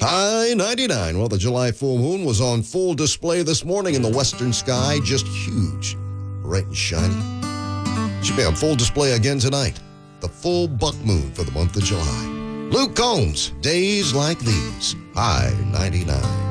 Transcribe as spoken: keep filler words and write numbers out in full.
High ninety-nine. Well, the July full moon was on full display this morning in the western sky. Just huge. Bright and shiny. Should be on full display again tonight. The full buck moon for the month of July. Luke Combs, Days Like These. High ninety-nine.